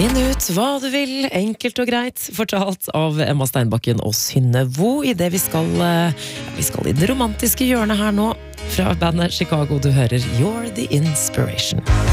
Finn ut hva du vil, enkelt og greit, fortalt av Emma Steinbakken og Synne Vo, i det vi skal i det romantiske hjørnet her nå, fra bandet Chicago. Du hører You're the Inspiration.